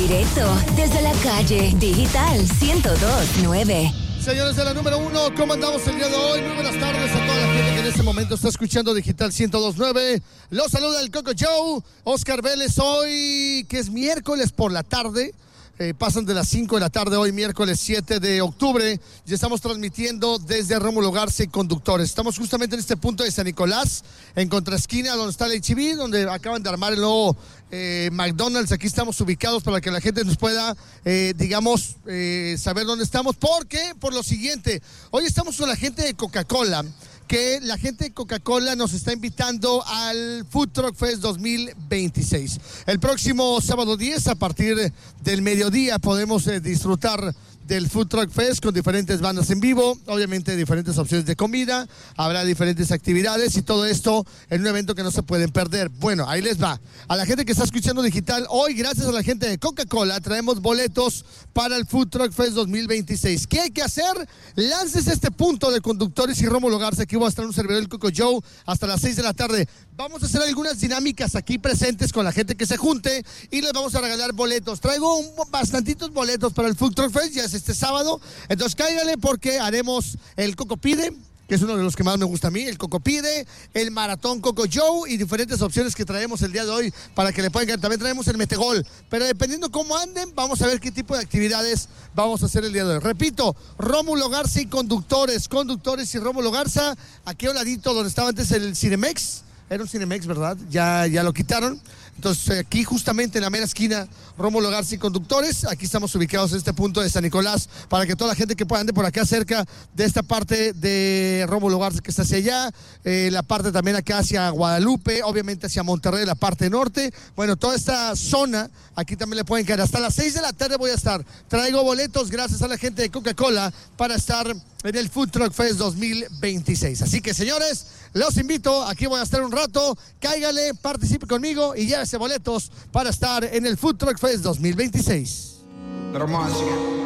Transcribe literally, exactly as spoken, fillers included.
directo desde la calle Digital ciento dos punto nueve. Señores de la número uno, ¿cómo andamos el día de hoy? Muy buenas tardes a toda la gente que en este momento está escuchando Digital ciento dos punto nueve. Los saluda el Coco Joe, Oscar Vélez, hoy que es miércoles por la tarde. Eh, pasan de las cinco de la tarde hoy, miércoles siete de octubre, y estamos transmitiendo desde Rómulo Garza y Conductores. Estamos justamente en este punto de San Nicolás, en contraesquina donde está el H E B, donde acaban de armar el nuevo eh, McDonald's. Aquí estamos ubicados para que la gente nos pueda, eh, digamos, eh, saber dónde estamos. ¿Por qué? Por lo siguiente, hoy estamos con la gente de Coca-Cola, que la gente de Coca-Cola nos está invitando al Food Truck Fest dos mil veintiséis. El próximo sábado diez, a partir del mediodía, podemos eh, disfrutar del Food Truck Fest con diferentes bandas en vivo, obviamente diferentes opciones de comida, habrá diferentes actividades y todo esto en un evento que no se pueden perder. Bueno, ahí les va. A la gente que está escuchando Digital, hoy gracias a la gente de Coca-Cola traemos boletos para el Food Truck Fest dos mil veintiséis. ¿Qué hay que hacer? Láncense este punto de Conductores y Rómulo Garza. Aquí va a estar un servidor del Coco Joe hasta las seis de la tarde. Vamos a hacer algunas dinámicas aquí presentes con la gente que se junte y les vamos a regalar boletos. Traigo un, bastantitos boletos para el Food Truck Fest, ya es este sábado. Entonces cáigale porque haremos el Coco Pide, que es uno de los que más me gusta a mí, el Coco Pide, el Maratón Coco Joe y diferentes opciones que traemos el día de hoy para que le puedan ganar. También traemos el Metegol, pero dependiendo cómo anden, vamos a ver qué tipo de actividades vamos a hacer el día de hoy. Repito, Rómulo Garza y Conductores, Conductores y Rómulo Garza, aquí a un ladito donde estaba antes el Cinemex. Era un Cinemex, ¿verdad? Ya, ya lo quitaron. Entonces, aquí justamente en la mera esquina, Rómulo Garza y Conductores. Aquí estamos ubicados en este punto de San Nicolás para que toda la gente que pueda ande por acá cerca de esta parte de Rómulo Garza que está hacia allá, eh, la parte también acá hacia Guadalupe, obviamente hacia Monterrey, la parte norte. Bueno, toda esta zona, aquí también le pueden caer. Hasta las seis de la tarde voy a estar. Traigo boletos gracias a la gente de Coca-Cola para estar en el Food Truck Fest dos mil veintiséis. Así que, señores, los invito, aquí voy a estar un rato, cáigale, participe conmigo y llévese boletos para estar en el Food Truck Fest dos mil veintiséis. Gracias.